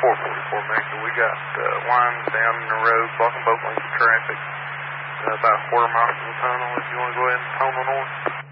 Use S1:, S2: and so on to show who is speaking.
S1: 444, Major. We got lines down in the road blocking both lanes of traffic. About a quarter mile from the tunnel. If you want to go ahead and tunnel north.